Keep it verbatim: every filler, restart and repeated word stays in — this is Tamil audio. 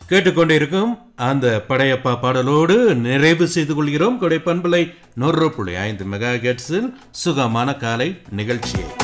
கேட்டுக்கொண்டிருக்கும் அந்த படையப்பா பாடலோடு நிறைவு செய்து கொள்கிறோம் கொடை பண்பலை நூறு புள்ளி ஐந்து மெகா ஹெர்ட்ஸில் சுகமான காலை நிகழ்ச்சியை.